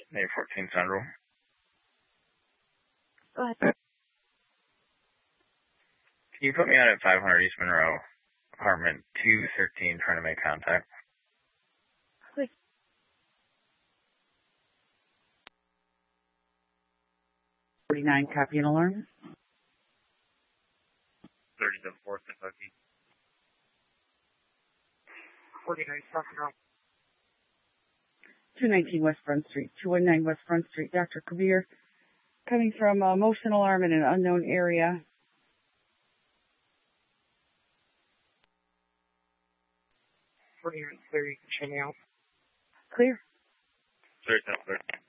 May 14 Central. Go ahead. Can you put me on at 500 East Monroe, apartment 213, trying to make contact? Please. 49, copy and alarm. 37-4, Kentucky. 49, South Monroe. 219 West Front Street, 219 West Front Street. Dr. Kabir, coming from a motion alarm in an unknown area. 49, clear, you can show me out. Clear. 37-4.